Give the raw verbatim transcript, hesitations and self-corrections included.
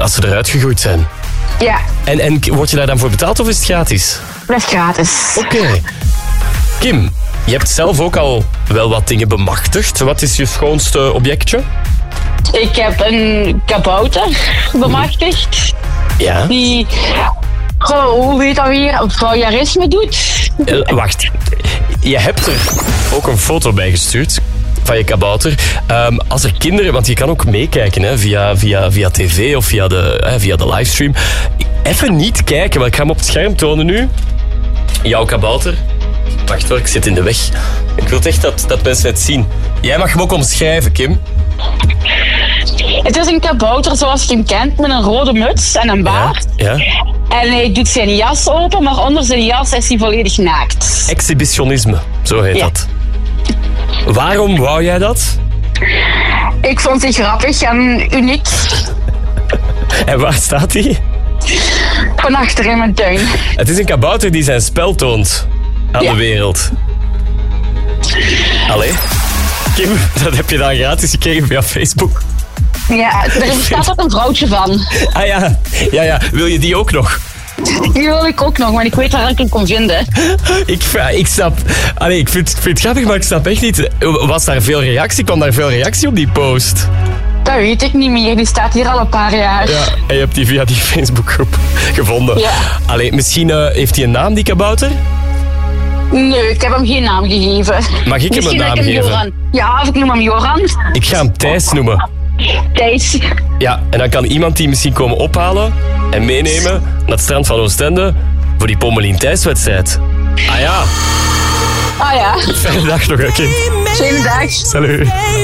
als ze eruit gegroeid zijn. Ja, En, en word je daar dan voor betaald of is het gratis? dat is gratis. Oké. Okay. Kim, je hebt zelf ook al wel wat dingen bemachtigd. Wat is je schoonste objectje? Ik heb een kabouter bemachtigd. Ja. Die, goh, hoe heet dat weer, voyeurisme doet. Uh, wacht, je hebt er ook een foto bij gestuurd van je kabouter. Um, als er kinderen, want je kan ook meekijken hè, via, via, via tv of via de, hè, via de livestream. Even niet kijken, want ik ga hem op het scherm tonen nu. Jouw kabouter. Wacht hoor, ik zit in de weg. Ik wil echt dat, dat mensen het zien. Jij mag hem ook omschrijven, Kim. Het is een kabouter zoals je hem kent, met een rode muts en een baard. Ja, ja. En hij doet zijn jas open, maar onder zijn jas is hij volledig naakt. Exhibitionisme, zo heet Ja. dat. Waarom wou jij dat? Ik vond die grappig en uniek. En waar staat hij? Van achter in mijn tuin. Het is een kabouter die zijn spel toont aan Ja. de wereld. Allee, Kim, dat heb je dan gratis gekregen via Facebook. Ja, er staat ook een vrouwtje van. Ah ja, ja, ja. Wil je die ook nog? Die wil ik ook nog, maar ik weet waar ik hem kon vinden. Ik, ik snap... Allee, ik vind, ik vind het grappig, maar ik snap echt niet... Was daar veel reactie? Kwam daar veel reactie op die post? Dat weet ik niet meer, die staat hier al een paar jaar. Ja, en je hebt die via die Facebookgroep gevonden. Ja. Allee, misschien uh, heeft hij een naam, die kabouter? Nee, ik heb hem geen naam gegeven. Mag ik hem Misschien een naam dat ik hem geven? Joran. Ja, of ik noem hem Joran. Ik ga hem Thijs noemen. Thijs. Ja, en dan kan iemand die misschien komen ophalen en meenemen naar het strand van Oostende voor die Pommelien Thijs-wedstrijd. Ah ja, Ah ja, fijne dag nog, hè, kind. fijne dag. Salut.